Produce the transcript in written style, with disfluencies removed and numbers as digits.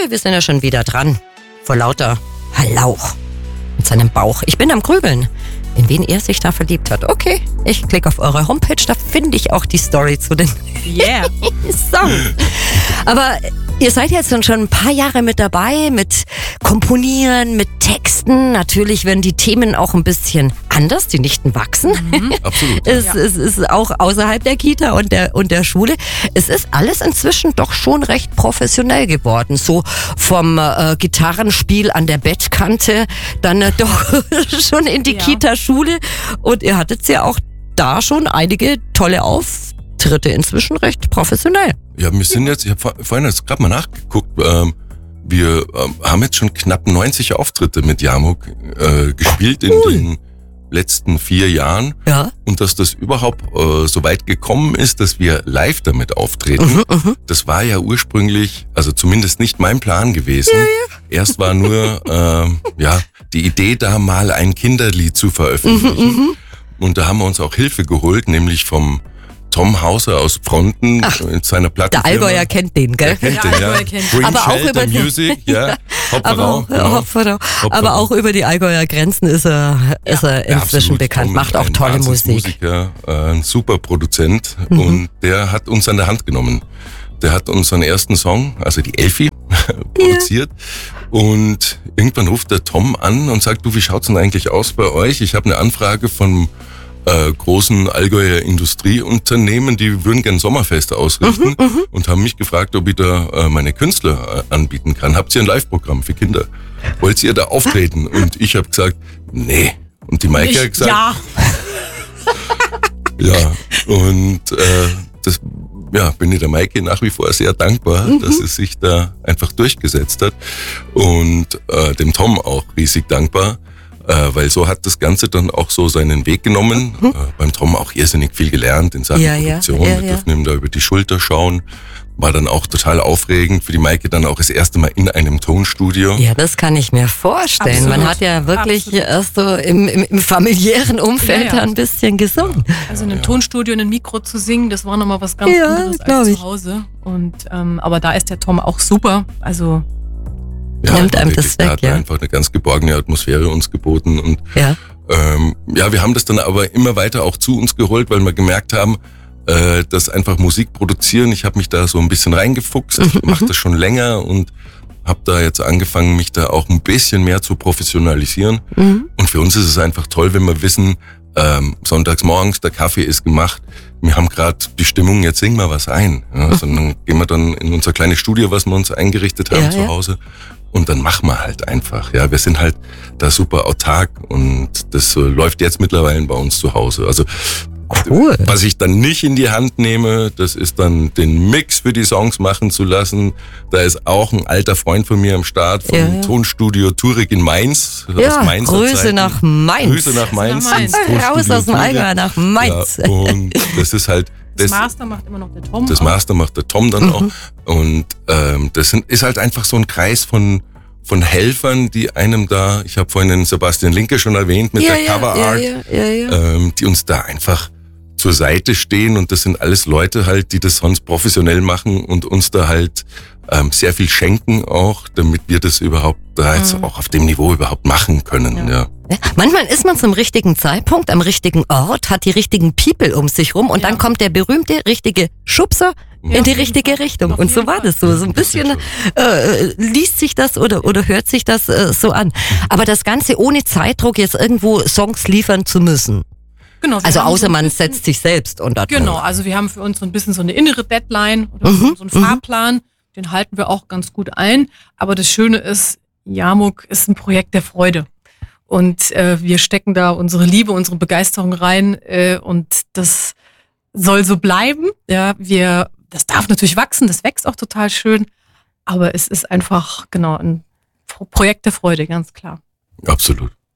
wir sind ja schon wieder dran. Vor lauter Lauch mit seinem Bauch. Ich bin am Grübeln, in wen er sich da verliebt hat. Okay, ich klicke auf eure Homepage, da finde ich auch die Story zu den Songs. Aber ihr seid jetzt schon ein paar Jahre mit dabei, mit Komponieren, mit Texten. Natürlich werden die Themen auch ein bisschen anders, die Nichten wachsen. Absolut. Es ist auch außerhalb der Kita und der Schule. Es ist alles inzwischen doch schon recht professionell geworden. So vom Gitarrenspiel an der Bettkante, dann doch schon in die Kita-Schule. Und ihr hattet ja auch da schon einige tolle Auftritte, inzwischen recht professionell. Ja, wir sind jetzt, ich habe vorhin jetzt gerade mal nachgeguckt, wir haben jetzt schon knapp 90 Auftritte mit Yamuk gespielt in den letzten 4 Jahren. Ja. Und dass das überhaupt so weit gekommen ist, dass wir live damit auftreten, das war ja ursprünglich, also zumindest nicht mein Plan gewesen. Erst war nur die Idee, da mal ein Kinderlied zu veröffentlichen. Und da haben wir uns auch Hilfe geholt, nämlich vom Tom Hauser aus Fronten in seiner Plattenfirma. Der Allgäuer kennt den, gell? Der kennt den, ja. Green Aber auch Shelter über Music, ja. Hopferau. Aber auch über die Allgäuer Grenzen ist er inzwischen absolut. bekannt, Tom macht auch ein tolle Musik. Musiker, ein super Produzent und der hat uns an der Hand genommen. Der hat unseren ersten Song, also die Elfi, produziert und irgendwann ruft der Tom an und sagt, du, wie schaut's denn eigentlich aus bei euch? Ich habe eine Anfrage von großen Allgäuer Industrieunternehmen, die würden gern Sommerfeste ausrichten und haben mich gefragt, ob ich da meine Künstler anbieten kann. Habt ihr ein Live-Programm für Kinder? Wollt ihr da auftreten? Und ich habe gesagt, nee. Und die Maike hat gesagt, ja. Und bin ich der Maike nach wie vor sehr dankbar, dass sie sich da einfach durchgesetzt hat und dem Tom auch riesig dankbar. Weil so hat das Ganze dann auch so seinen Weg genommen. Beim Tom auch irrsinnig viel gelernt in Sachen Produktion. Wir dürfen ihm da über die Schulter schauen. War dann auch total aufregend. Für die Maike dann auch das erste Mal in einem Tonstudio. Ja, das kann ich mir vorstellen. Absolut. Man hat ja wirklich erst so im familiären Umfeld ein bisschen gesungen. Also in einem Tonstudio in einem Mikro zu singen, das war nochmal was ganz anderes als zu Hause. Und, aber da ist der Tom auch super. Also nimmt einem das weg, hat einfach eine ganz geborgene Atmosphäre uns geboten und wir haben das dann aber immer weiter auch zu uns geholt, weil wir gemerkt haben, dass einfach Musik produzieren, ich habe mich da so ein bisschen reingefuchst, ich mache das schon länger und habe da jetzt angefangen, mich da auch ein bisschen mehr zu professionalisieren und für uns ist es einfach toll, wenn wir wissen, sonntags morgens, der Kaffee ist gemacht, wir haben gerade die Stimmung, jetzt singen wir was ein. Ja, sondern gehen wir dann in unser kleines Studio, was wir uns eingerichtet haben zu Hause und dann machen wir halt einfach. Ja, wir sind halt da super autark und das läuft jetzt mittlerweile bei uns zu Hause. Also was ich dann nicht in die Hand nehme, das ist dann den Mix für die Songs machen zu lassen. Da ist auch ein alter Freund von mir am Start vom Tonstudio Turig in Mainz. Ja, aus Mainzer Grüße nach Mainz. Grüße nach Mainz. Raus aus dem Allgäu nach Mainz. Ja, und das ist halt... Das Master macht immer noch der Tom. Das Master macht der Tom dann auch. Und das ist halt einfach so ein Kreis von Helfern, die einem da, ich habe vorhin den Sebastian Linke schon erwähnt, mit der Coverart, die uns da einfach zur Seite stehen und das sind alles Leute halt, die das sonst professionell machen und uns da halt sehr viel schenken auch, damit wir das überhaupt da jetzt auch auf dem Niveau überhaupt machen können. Ja. Manchmal ist man zum richtigen Zeitpunkt am richtigen Ort, hat die richtigen People um sich rum und dann kommt der berühmte richtige Schubser in die richtige Richtung. Und so war das so. So ein bisschen liest sich das oder hört sich das so an. Aber das Ganze ohne Zeitdruck jetzt irgendwo Songs liefern zu müssen. Genau, also außer man setzt sich selbst unter Druck. Genau, also wir haben für uns so ein bisschen so eine innere Deadline oder so einen Fahrplan, den halten wir auch ganz gut ein. Aber das Schöne ist, Yamuk ist ein Projekt der Freude. Und wir stecken da unsere Liebe, unsere Begeisterung rein und das soll so bleiben. Ja, das darf natürlich wachsen, das wächst auch total schön, aber es ist einfach ein Projekt der Freude, ganz klar. Absolut.